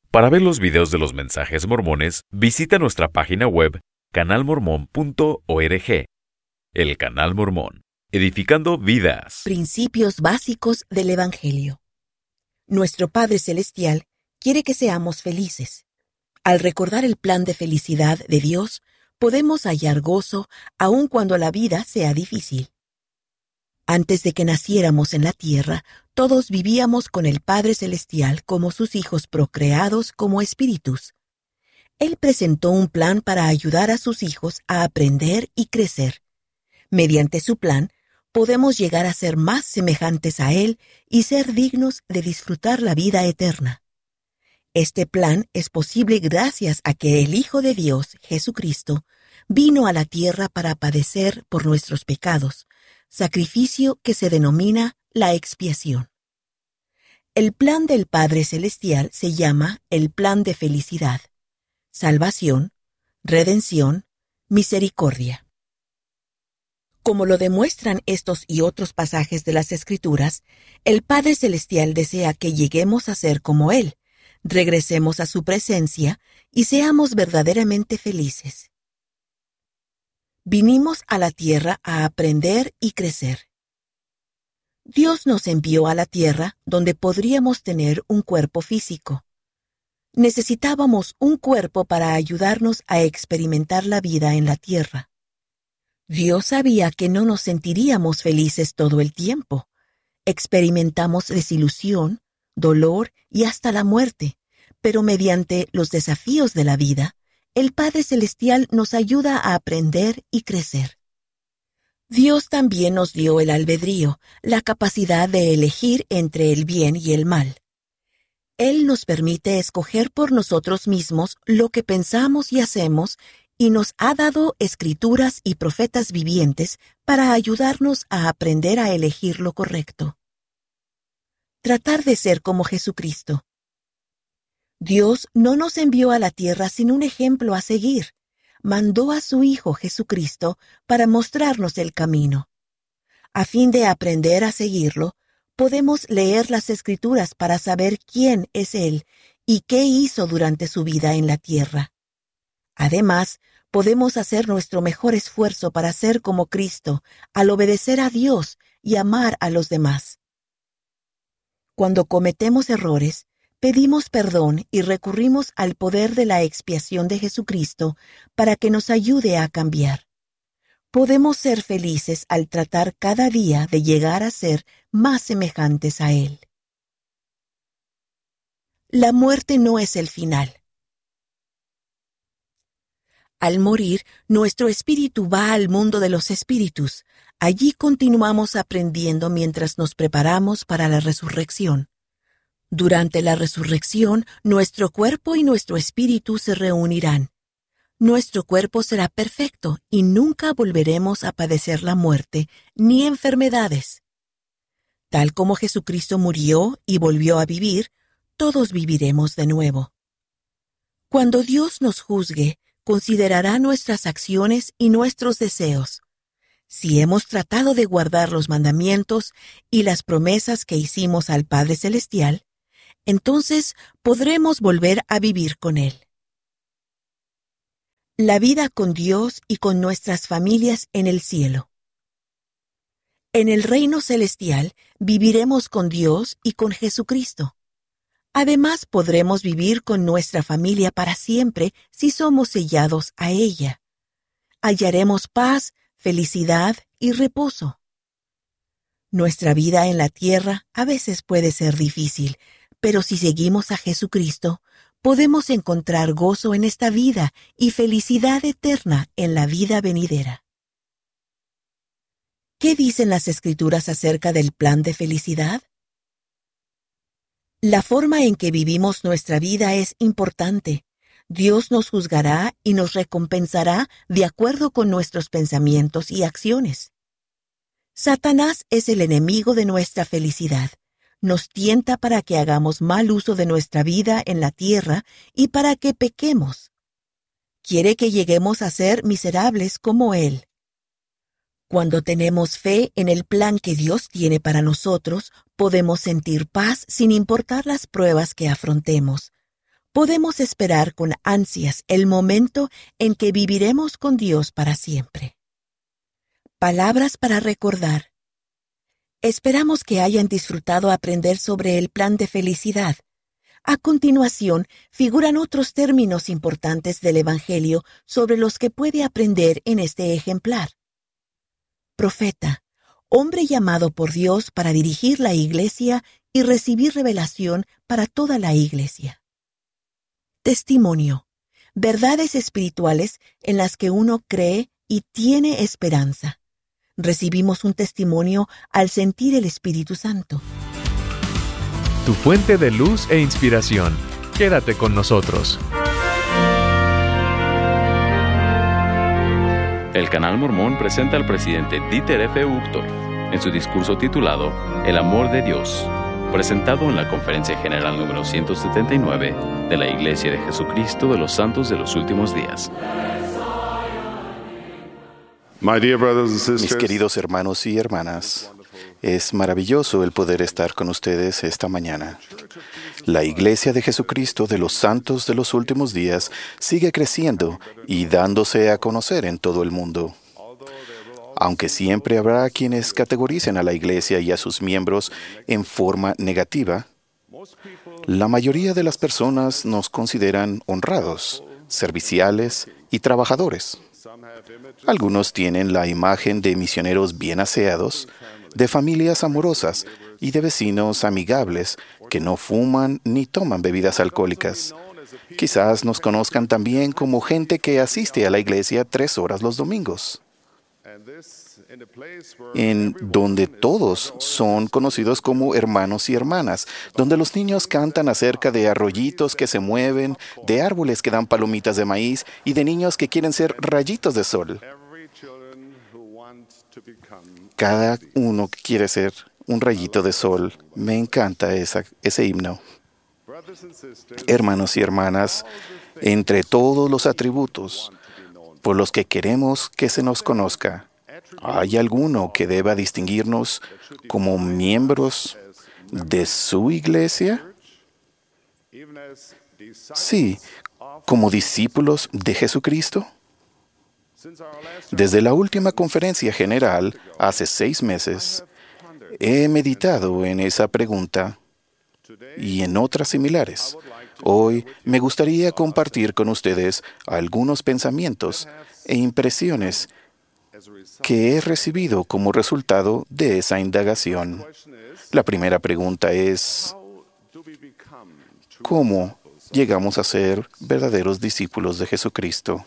Para ver los videos de los mensajes mormones, visita nuestra página web canalmormon.org. El Canal Mormón, edificando vidas. Principios básicos del Evangelio. Nuestro Padre Celestial quiere que seamos felices. Al recordar el plan de felicidad de Dios, podemos hallar gozo aun cuando la vida sea difícil. Antes de que naciéramos en la tierra, todos vivíamos con el Padre Celestial como sus hijos procreados como espíritus. Él presentó un plan para ayudar a sus hijos a aprender y crecer. Mediante su plan, podemos llegar a ser más semejantes a Él y ser dignos de disfrutar la vida eterna. Este plan es posible gracias a que el Hijo de Dios, Jesucristo, vino a la tierra para padecer por nuestros pecados, sacrificio que se denomina la expiación. El plan del Padre Celestial se llama el plan de felicidad, salvación, redención, misericordia. Como lo demuestran estos y otros pasajes de las Escrituras, el Padre Celestial desea que lleguemos a ser como Él, regresemos a su presencia y seamos verdaderamente felices. Vinimos a la tierra a aprender y crecer. Dios nos envió a la tierra donde podríamos tener un cuerpo físico. Necesitábamos un cuerpo para ayudarnos a experimentar la vida en la tierra. Dios sabía que no nos sentiríamos felices todo el tiempo. Experimentamos desilusión, dolor y hasta la muerte, pero mediante los desafíos de la vida, el Padre Celestial nos ayuda a aprender y crecer. Dios también nos dio el albedrío, la capacidad de elegir entre el bien y el mal. Él nos permite escoger por nosotros mismos lo que pensamos y hacemos y nos ha dado escrituras y profetas vivientes para ayudarnos a aprender a elegir lo correcto. Tratar de ser como Jesucristo. Dios no nos envió a la tierra sin un ejemplo a seguir. Mandó a su Hijo Jesucristo para mostrarnos el camino. A fin de aprender a seguirlo, podemos leer las Escrituras para saber quién es Él y qué hizo durante su vida en la tierra. Además, podemos hacer nuestro mejor esfuerzo para ser como Cristo, al obedecer a Dios y amar a los demás. Cuando cometemos errores, pedimos perdón y recurrimos al poder de la expiación de Jesucristo para que nos ayude a cambiar. Podemos ser felices al tratar cada día de llegar a ser más semejantes a Él. La muerte no es el final. Al morir, nuestro espíritu va al mundo de los espíritus. Allí continuamos aprendiendo mientras nos preparamos para la resurrección. Durante la resurrección, nuestro cuerpo y nuestro espíritu se reunirán. Nuestro cuerpo será perfecto y nunca volveremos a padecer la muerte ni enfermedades. Tal como Jesucristo murió y volvió a vivir, todos viviremos de nuevo. Cuando Dios nos juzgue, considerará nuestras acciones y nuestros deseos. Si hemos tratado de guardar los mandamientos y las promesas que hicimos al Padre Celestial, entonces podremos volver a vivir con Él. La vida con Dios y con nuestras familias en el cielo. En el reino celestial viviremos con Dios y con Jesucristo. Además, podremos vivir con nuestra familia para siempre si somos sellados a ella. Hallaremos paz, felicidad y reposo. Nuestra vida en la tierra a veces puede ser difícil, pero si seguimos a Jesucristo, podemos encontrar gozo en esta vida y felicidad eterna en la vida venidera. ¿Qué dicen las Escrituras acerca del plan de felicidad? La forma en que vivimos nuestra vida es importante. Dios nos juzgará y nos recompensará de acuerdo con nuestros pensamientos y acciones. Satanás es el enemigo de nuestra felicidad. Nos tienta para que hagamos mal uso de nuestra vida en la tierra y para que pequemos. Quiere que lleguemos a ser miserables como Él. Cuando tenemos fe en el plan que Dios tiene para nosotros, podemos sentir paz sin importar las pruebas que afrontemos. podemos esperar con ansias el momento en que viviremos con Dios para siempre. Palabras para recordar. Esperamos que hayan disfrutado aprender sobre el plan de felicidad. A continuación, figuran otros términos importantes del Evangelio sobre los que puede aprender en este ejemplar. Profeta, hombre llamado por Dios para dirigir la Iglesia y recibir revelación para toda la Iglesia. Testimonio, verdades espirituales en las que uno cree y tiene esperanza. Recibimos un testimonio al sentir el Espíritu Santo. Tu fuente de luz e inspiración. Quédate con nosotros. El Canal Mormón presenta al presidente Dieter F. Uchtdorf en su discurso titulado El amor de Dios, presentado en la Conferencia General número 179 de la Iglesia de Jesucristo de los Santos de los Últimos Días. Mis queridos hermanos y hermanas, es maravilloso el poder estar con ustedes esta mañana. La Iglesia de Jesucristo de los Santos de los Últimos Días sigue creciendo y dándose a conocer en todo el mundo. Aunque siempre habrá quienes categoricen a la Iglesia y a sus miembros en forma negativa, la mayoría de las personas nos consideran honrados, serviciales y trabajadores. Algunos tienen la imagen de misioneros bien aseados, de familias amorosas y de vecinos amigables que no fuman ni toman bebidas alcohólicas. Quizás nos conozcan también como gente que asiste a la iglesia 3 horas los domingos, en donde todos son conocidos como hermanos y hermanas, donde los niños cantan acerca de arroyitos que se mueven, de árboles que dan palomitas de maíz y de niños que quieren ser rayitos de sol. Cada uno quiere ser un rayito de sol. Me encanta ese himno. Hermanos y hermanas, entre todos los atributos por los que queremos que se nos conozca, ¿hay alguno que deba distinguirnos como miembros de su iglesia? Sí, como discípulos de Jesucristo. Desde la última conferencia general, hace 6 meses, he meditado en esa pregunta y en otras similares. Hoy me gustaría compartir con ustedes algunos pensamientos e impresiones que he recibido como resultado de esa indagación. La primera pregunta es, ¿cómo llegamos a ser verdaderos discípulos de Jesucristo?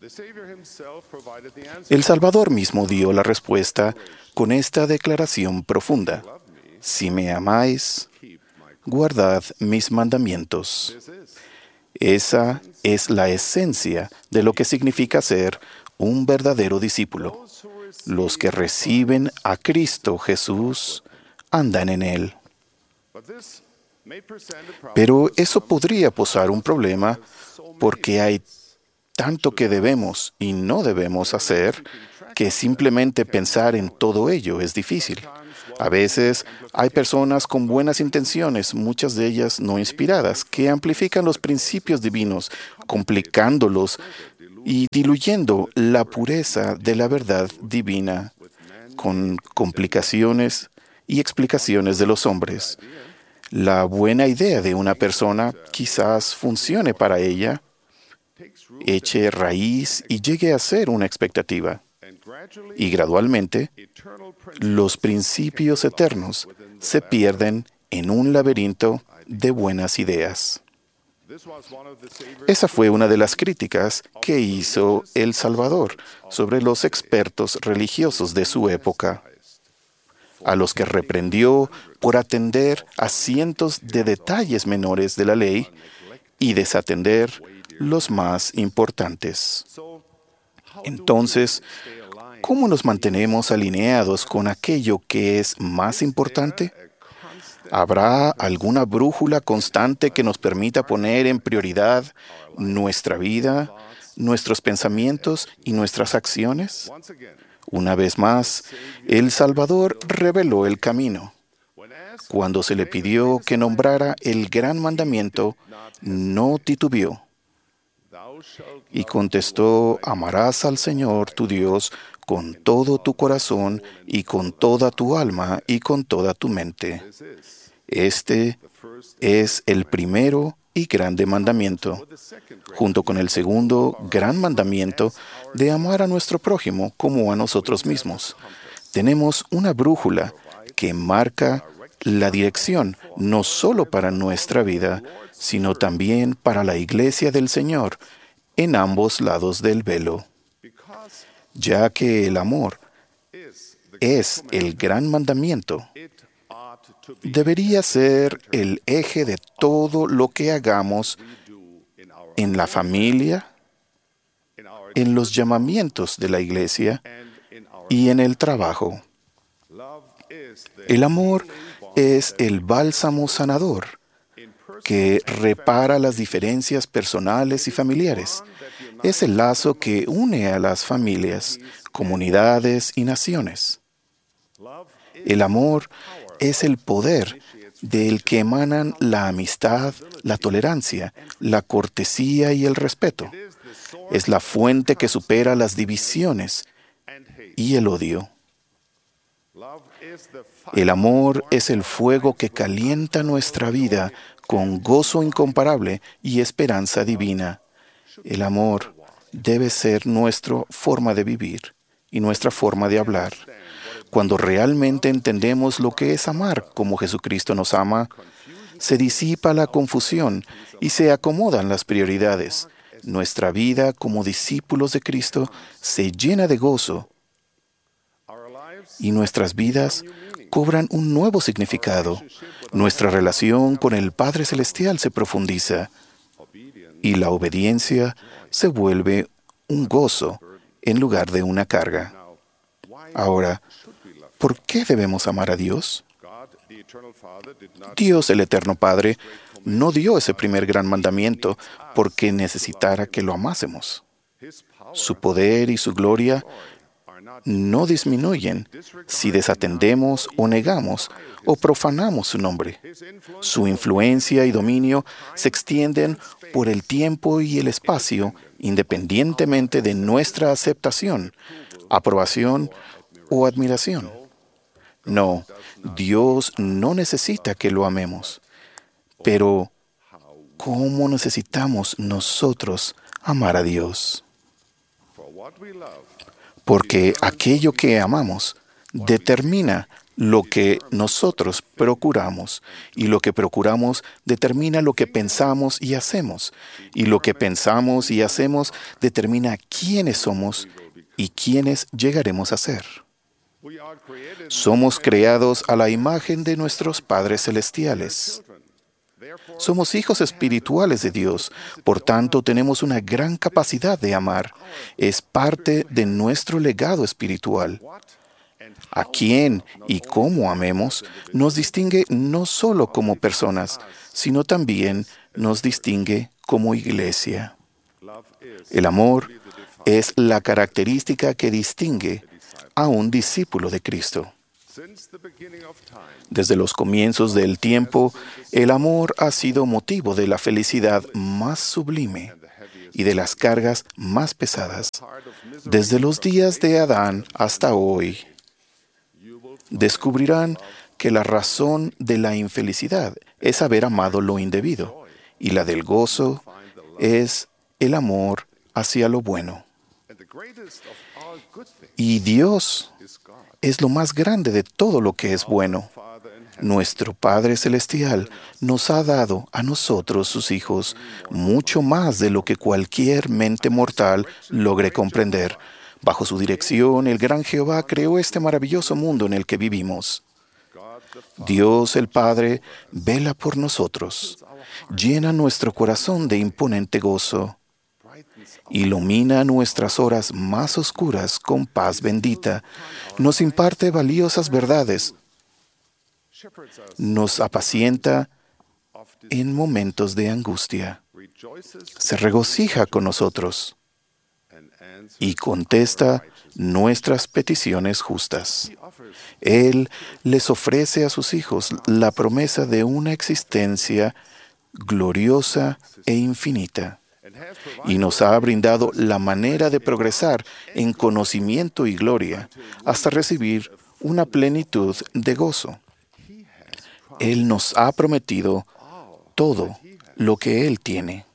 El Salvador mismo dio la respuesta con esta declaración profunda: si me amáis, guardad mis mandamientos. Esa es la esencia de lo que significa ser un verdadero discípulo. Los que reciben a Cristo Jesús andan en Él. Pero eso podría posar un problema porque hay tanto que debemos y no debemos hacer que simplemente pensar en todo ello es difícil. A veces hay personas con buenas intenciones, muchas de ellas no inspiradas, que amplifican los principios divinos, complicándolos y diluyendo la pureza de la verdad divina con complicaciones y explicaciones de los hombres. La buena idea de una persona quizás funcione para ella, eche raíz y llegue a ser una expectativa. Y gradualmente, los principios eternos se pierden en un laberinto de buenas ideas. Esa fue una de las críticas que hizo El Salvador sobre los expertos religiosos de su época, a los que reprendió por atender a cientos de detalles menores de la ley y desatender los más importantes. Entonces, ¿cómo nos mantenemos alineados con aquello que es más importante? ¿Habrá alguna brújula constante que nos permita poner en prioridad nuestra vida, nuestros pensamientos y nuestras acciones? Una vez más, El Salvador reveló el camino. Cuando se le pidió que nombrara el gran mandamiento, no titubeó y contestó: amarás al Señor tu Dios con todo tu corazón y con toda tu alma y con toda tu mente. Este es el primero y grande mandamiento, junto con el segundo gran mandamiento de amar a nuestro prójimo como a nosotros mismos. Tenemos una brújula que marca la dirección no solo para nuestra vida, sino también para la iglesia del Señor en ambos lados del velo, ya que el amor es el gran mandamiento. Debería ser el eje de todo lo que hagamos en la familia, en los llamamientos de la iglesia y en el trabajo. El amor es el bálsamo sanador que repara las diferencias personales y familiares. Es el lazo que une a las familias, comunidades y naciones. El amor es el poder del que emanan la amistad, la tolerancia, la cortesía y el respeto. Es la fuente que supera las divisiones y el odio. El amor es el fuego que calienta nuestra vida con gozo incomparable y esperanza divina. El amor debe ser nuestra forma de vivir y nuestra forma de hablar. Cuando realmente entendemos lo que es amar como Jesucristo nos ama, se disipa la confusión y se acomodan las prioridades. Nuestra vida como discípulos de Cristo se llena de gozo y nuestras vidas cobran un nuevo significado. Nuestra relación con el Padre Celestial se profundiza y la obediencia se vuelve un gozo en lugar de una carga. Ahora, ¿por qué debemos amar a Dios? Dios, el Eterno Padre, no dio ese primer gran mandamiento porque necesitara que lo amásemos. Su poder y su gloria no disminuyen si desatendemos o negamos o profanamos su nombre. Su influencia y dominio se extienden por el tiempo y el espacio independientemente de nuestra aceptación, aprobación o admiración. No, Dios no necesita que lo amemos. Pero, ¿cómo necesitamos nosotros amar a Dios? Porque aquello que amamos determina lo que nosotros procuramos, y lo que procuramos determina lo que pensamos y hacemos, y lo que pensamos y hacemos determina quiénes somos y quiénes llegaremos a ser. Somos creados a la imagen de nuestros padres celestiales. Somos hijos espirituales de Dios, por tanto tenemos una gran capacidad de amar. Es parte de nuestro legado espiritual. A quién y cómo amemos nos distingue no solo como personas, sino también nos distingue como iglesia. El amor es la característica que distingue a un discípulo de Cristo. Desde los comienzos del tiempo, el amor ha sido motivo de la felicidad más sublime y de las cargas más pesadas. Desde los días de Adán hasta hoy, descubrirán que la razón de la infelicidad es haber amado lo indebido, y la del gozo es el amor hacia lo bueno. Y Dios es lo más grande de todo lo que es bueno. Nuestro Padre Celestial nos ha dado a nosotros, sus hijos, mucho más de lo que cualquier mente mortal logre comprender. Bajo su dirección, el gran Jehová creó este maravilloso mundo en el que vivimos. Dios el Padre vela por nosotros, llena nuestro corazón de imponente gozo, ilumina nuestras horas más oscuras con paz bendita, nos imparte valiosas verdades, nos apacienta en momentos de angustia, se regocija con nosotros y contesta nuestras peticiones justas. Él les ofrece a sus hijos la promesa de una existencia gloriosa e infinita, y nos ha brindado la manera de progresar en conocimiento y gloria hasta recibir una plenitud de gozo. Él nos ha prometido todo lo que Él tiene.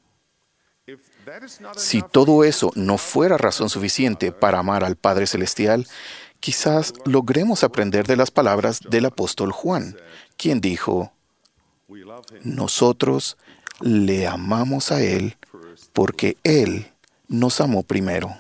Si todo eso no fuera razón suficiente para amar al Padre Celestial, quizás logremos aprender de las palabras del apóstol Juan, quien dijo: nosotros le amamos a Él porque Él nos amó primero.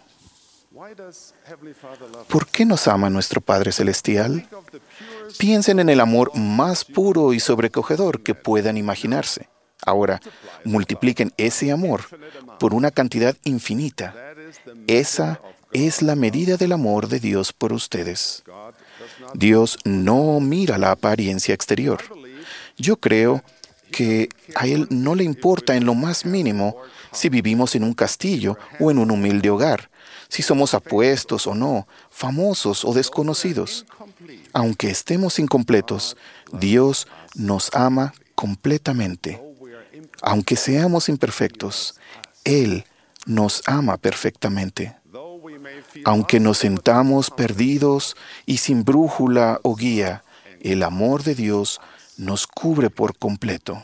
¿Por qué nos ama nuestro Padre Celestial? Piensen en el amor más puro y sobrecogedor que puedan imaginarse. Ahora, multipliquen ese amor por una cantidad infinita. Esa es la medida del amor de Dios por ustedes. Dios no mira la apariencia exterior. Yo creo que a Él no le importa en lo más mínimo si vivimos en un castillo o en un humilde hogar, si somos apuestos o no, famosos o desconocidos. Aunque estemos incompletos, Dios nos ama completamente. Aunque seamos imperfectos, Él nos ama perfectamente. Aunque nos sentamos perdidos y sin brújula o guía, el amor de Dios nos cubre por completo.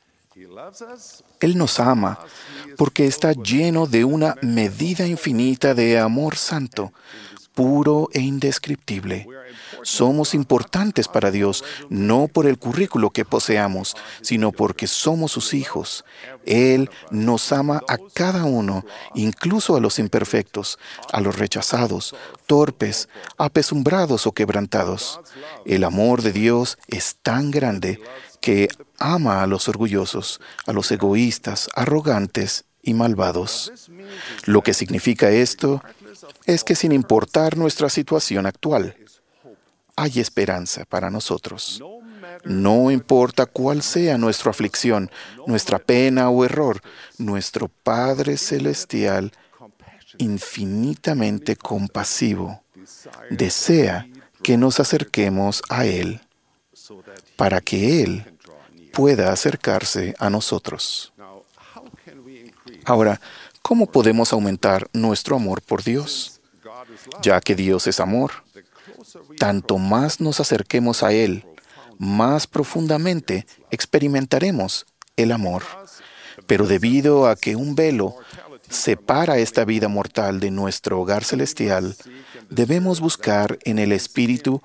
Él nos ama porque está lleno de una medida infinita de amor santo, puro e indescriptible. Somos importantes para Dios, no por el currículo que poseamos, sino porque somos sus hijos. Él nos ama a cada uno, incluso a los imperfectos, a los rechazados, torpes, apesumbrados o quebrantados. El amor de Dios es tan grande que ama a los orgullosos, a los egoístas, arrogantes y malvados. Lo que significa esto es que sin importar nuestra situación actual, hay esperanza para nosotros. No importa cuál sea nuestra aflicción, nuestra pena o error, nuestro Padre Celestial, infinitamente compasivo, desea que nos acerquemos a Él para que Él pueda acercarse a nosotros. Ahora, ¿cómo podemos aumentar nuestro amor por Dios? Ya que Dios es amor, tanto más nos acerquemos a Él, más profundamente experimentaremos el amor. Pero debido a que un velo separa esta vida mortal de nuestro hogar celestial, debemos buscar en el Espíritu.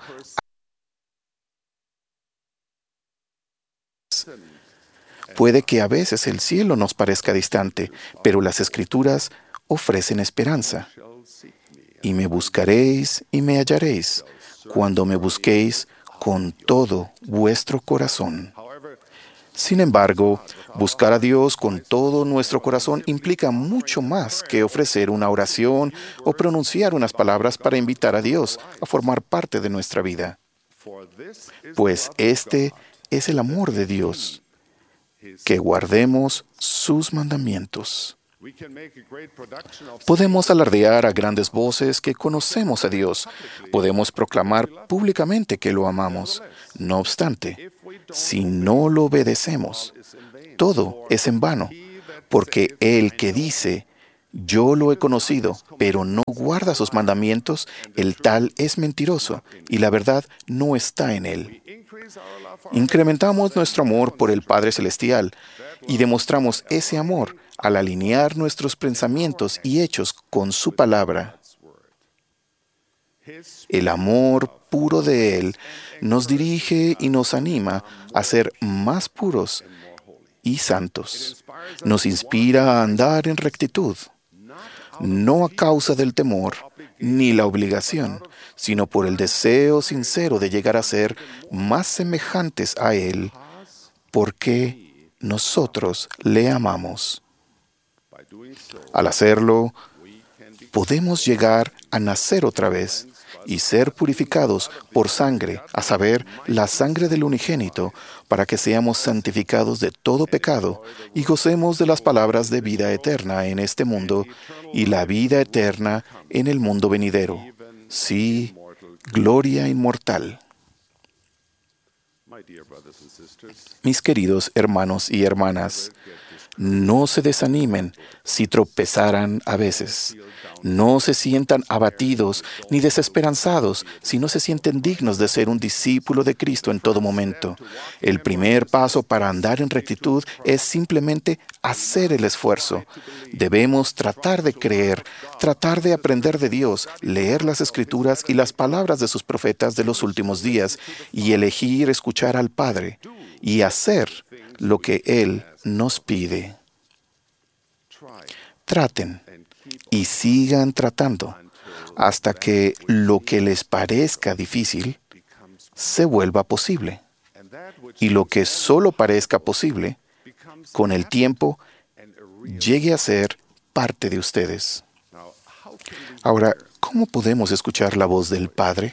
Puede que a veces el cielo nos parezca distante, pero las Escrituras ofrecen esperanza. Y me buscaréis y me hallaréis, cuando me busquéis con todo vuestro corazón. Sin embargo, buscar a Dios con todo nuestro corazón implica mucho más que ofrecer una oración o pronunciar unas palabras para invitar a Dios a formar parte de nuestra vida. Pues este es el amor de Dios, que guardemos sus mandamientos. Podemos alardear a grandes voces que conocemos a Dios. Podemos proclamar públicamente que lo amamos. No obstante, si no lo obedecemos, todo es en vano, porque el que dice, yo lo he conocido, pero no guarda sus mandamientos, el tal es mentiroso, y la verdad no está en él. Incrementamos nuestro amor por el Padre Celestial y demostramos ese amor al alinear nuestros pensamientos y hechos con su palabra. El amor puro de Él nos dirige y nos anima a ser más puros y santos. Nos inspira a andar en rectitud, no a causa del temor ni la obligación, sino por el deseo sincero de llegar a ser más semejantes a Él, porque nosotros le amamos. Al hacerlo, podemos llegar a nacer otra vez y ser purificados por sangre, a saber, la sangre del unigénito, para que seamos santificados de todo pecado y gocemos de las palabras de vida eterna en este mundo y la vida eterna en el mundo venidero. Sí, gloria inmortal. Mis queridos hermanos y hermanas, no se desanimen si tropezaran a veces. No se sientan abatidos ni desesperanzados si no se sienten dignos de ser un discípulo de Cristo en todo momento. El primer paso para andar en rectitud es simplemente hacer el esfuerzo. Debemos tratar de creer, tratar de aprender de Dios, leer las Escrituras y las palabras de sus profetas de los últimos días y elegir escuchar al Padre y hacer lo que Él nos pide. Traten y sigan tratando hasta que lo que les parezca difícil se vuelva posible. Y lo que solo parezca posible, con el tiempo, llegue a ser parte de ustedes. Ahora, ¿cómo podemos escuchar la voz del Padre?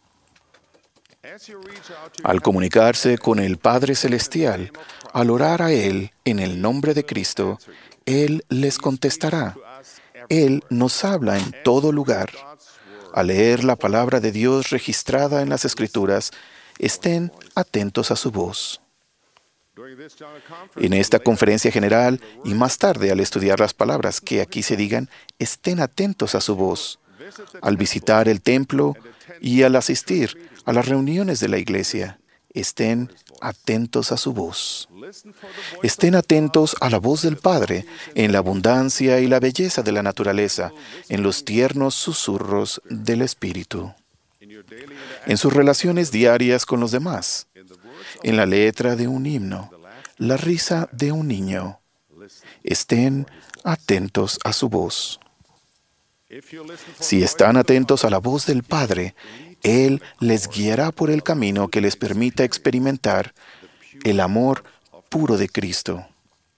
Al comunicarse con el Padre Celestial, al orar a Él en el nombre de Cristo, Él les contestará. Él nos habla en todo lugar. Al leer la palabra de Dios registrada en las Escrituras, estén atentos a su voz. En esta conferencia general y más tarde al estudiar las palabras que aquí se digan, estén atentos a su voz. Al visitar el templo y al asistir a las reuniones de la iglesia, estén atentos a su voz. Estén atentos a la voz del Padre en la abundancia y la belleza de la naturaleza, en los tiernos susurros del Espíritu, en sus relaciones diarias con los demás, en la letra de un himno, la risa de un niño. Estén atentos a su voz. Si están atentos a la voz del Padre, Él les guiará por el camino que les permita experimentar el amor puro de Cristo.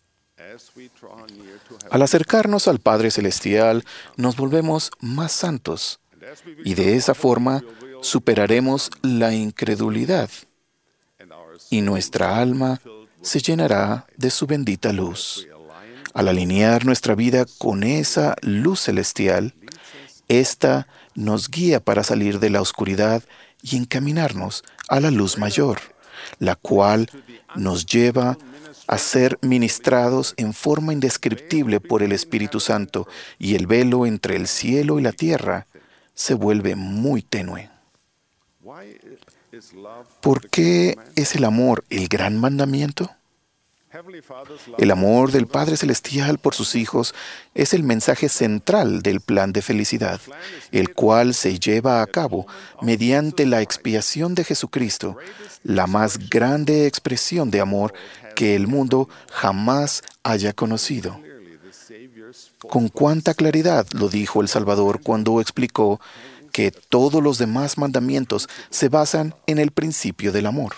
Al acercarnos al Padre Celestial, nos volvemos más santos y de esa forma superaremos la incredulidad y nuestra alma se llenará de su bendita luz. Al alinear nuestra vida con esa luz celestial, ésta nos guía para salir de la oscuridad y encaminarnos a la luz mayor, la cual nos lleva a ser ministrados en forma indescriptible por el Espíritu Santo, y el velo entre el cielo y la tierra se vuelve muy tenue. ¿Por qué es el amor el gran mandamiento? El amor del Padre Celestial por sus hijos es el mensaje central del plan de felicidad, el cual se lleva a cabo mediante la expiación de Jesucristo, la más grande expresión de amor que el mundo jamás haya conocido. Con cuánta claridad lo dijo el Salvador cuando explicó que todos los demás mandamientos se basan en el principio del amor.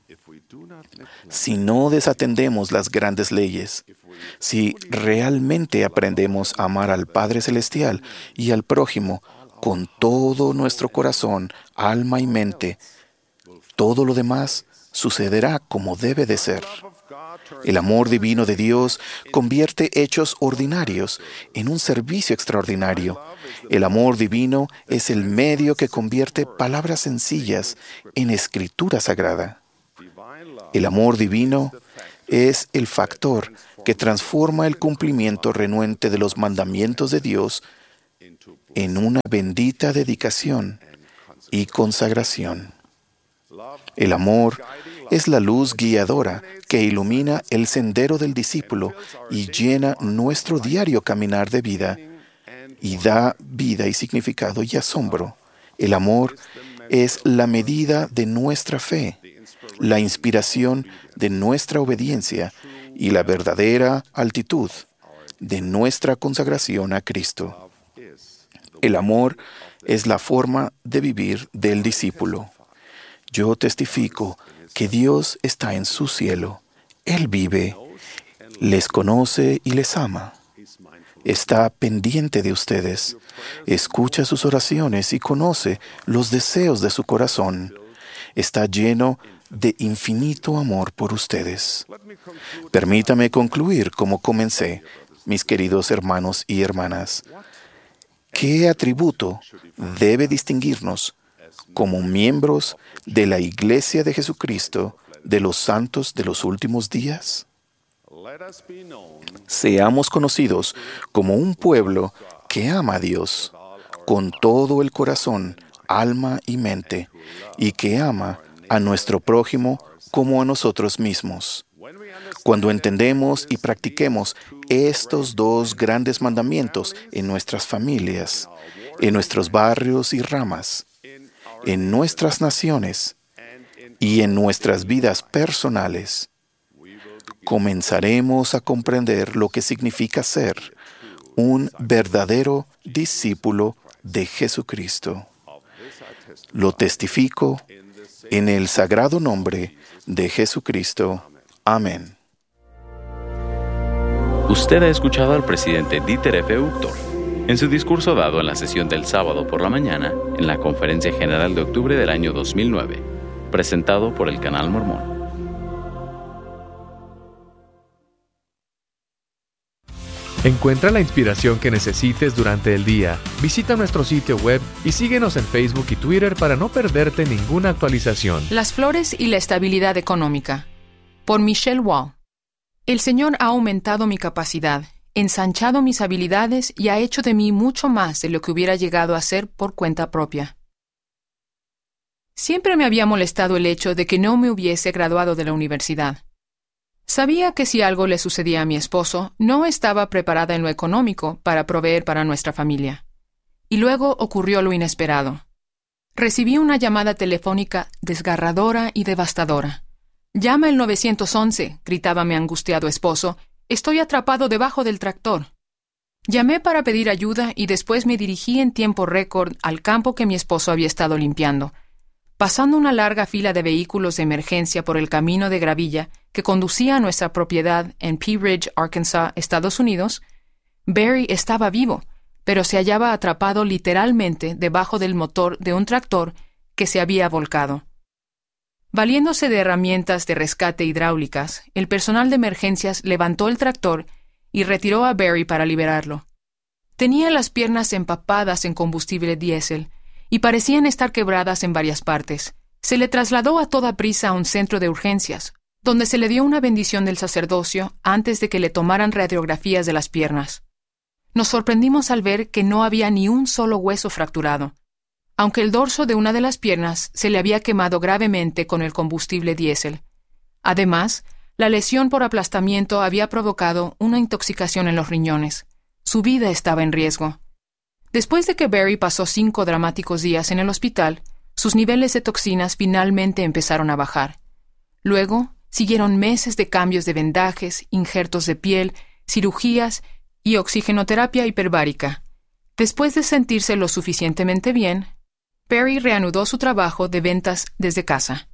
Si no desatendemos las grandes leyes, si realmente aprendemos a amar al Padre Celestial y al prójimo con todo nuestro corazón, alma y mente, todo lo demás sucederá como debe de ser. El amor divino de Dios convierte hechos ordinarios en un servicio extraordinario. El amor divino es el medio que convierte palabras sencillas en escritura sagrada. El amor divino es el factor que transforma el cumplimiento renuente de los mandamientos de Dios en una bendita dedicación y consagración. El amor es la luz guiadora que ilumina el sendero del discípulo y llena nuestro diario caminar de vida y da vida y significado y asombro. El amor es la medida de nuestra fe, la inspiración de nuestra obediencia y la verdadera altitud de nuestra consagración a Cristo. El amor es la forma de vivir del discípulo. Yo testifico que Dios está en su cielo. Él vive, les conoce y les ama. Está pendiente de ustedes, escucha sus oraciones y conoce los deseos de su corazón. Está lleno de infinito amor por ustedes. Permítame concluir como comencé, mis queridos hermanos y hermanas. ¿Qué atributo debe distinguirnos como miembros de la Iglesia de Jesucristo de los santos de los últimos días? Seamos conocidos como un pueblo que ama a Dios con todo el corazón, alma y mente, y que ama a nuestro prójimo como a nosotros mismos. Cuando entendemos y practiquemos estos dos grandes mandamientos en nuestras familias, en nuestros barrios y ramas, en nuestras naciones y en nuestras vidas personales, comenzaremos a comprender lo que significa ser un verdadero discípulo de Jesucristo. Lo testifico en el sagrado nombre de Jesucristo. Amén. Usted ha escuchado al presidente Dieter F. Uchtdorf en su discurso dado en la sesión del sábado por la mañana en la Conferencia General de octubre del año 2009, presentado por el Canal Mormón. Encuentra la inspiración que necesites durante el día. Visita nuestro sitio web y síguenos en Facebook y Twitter para no perderte ninguna actualización. Las flores y la estabilidad económica. Por Michelle Wall. El Señor ha aumentado mi capacidad, ensanchado mis habilidades y ha hecho de mí mucho más de lo que hubiera llegado a ser por cuenta propia. Siempre me había molestado el hecho de que no me hubiese graduado de la universidad. Sabía que si algo le sucedía a mi esposo, no estaba preparada en lo económico para proveer para nuestra familia. Y luego ocurrió lo inesperado. Recibí una llamada telefónica desgarradora y devastadora. «Llama el 911», gritaba mi angustiado esposo. «Estoy atrapado debajo del tractor». Llamé para pedir ayuda y después me dirigí en tiempo récord al campo que mi esposo había estado limpiando. Pasando una larga fila de vehículos de emergencia por el camino de gravilla que conducía a nuestra propiedad en Pea Ridge, Arkansas, Estados Unidos, Barry estaba vivo, pero se hallaba atrapado literalmente debajo del motor de un tractor que se había volcado. Valiéndose de herramientas de rescate hidráulicas, el personal de emergencias levantó el tractor y retiró a Barry para liberarlo. Tenía las piernas empapadas en combustible diésel y parecían estar quebradas en varias partes. Se le trasladó a toda prisa a un centro de urgencias, donde se le dio una bendición del sacerdocio antes de que le tomaran radiografías de las piernas. Nos sorprendimos al ver que no había ni un solo hueso fracturado, aunque el dorso de una de las piernas se le había quemado gravemente con el combustible diésel. Además, la lesión por aplastamiento había provocado una intoxicación en los riñones. Su vida estaba en riesgo. Después de que Barry pasó 5 dramáticos días en el hospital, sus niveles de toxinas finalmente empezaron a bajar. Luego, siguieron meses de cambios de vendajes, injertos de piel, cirugías y oxigenoterapia hiperbárica. Después de sentirse lo suficientemente bien, Barry reanudó su trabajo de ventas desde casa.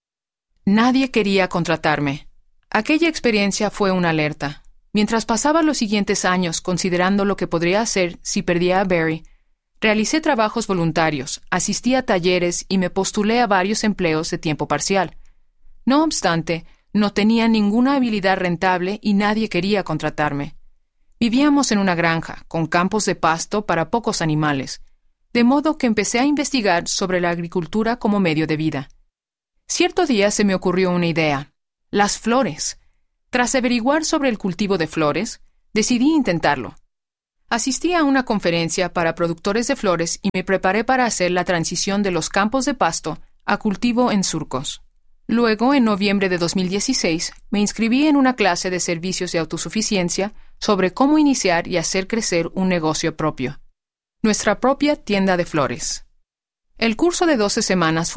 Nadie quería contratarme. Aquella experiencia fue una alerta. Mientras pasaba los siguientes años considerando lo que podría hacer si perdía a Barry, realicé trabajos voluntarios, asistí a talleres y me postulé a varios empleos de tiempo parcial. No obstante, no tenía ninguna habilidad rentable y nadie quería contratarme. Vivíamos en una granja, con campos de pasto para pocos animales, de modo que empecé a investigar sobre la agricultura como medio de vida. Cierto día se me ocurrió una idea: las flores. Tras averiguar sobre el cultivo de flores, decidí intentarlo. Asistí a una conferencia para productores de flores y me preparé para hacer la transición de los campos de pasto a cultivo en surcos. Luego, en noviembre de 2016, me inscribí en una clase de servicios de autosuficiencia sobre cómo iniciar y hacer crecer un negocio propio. Nuestra propia tienda de flores. El curso de 12 semanas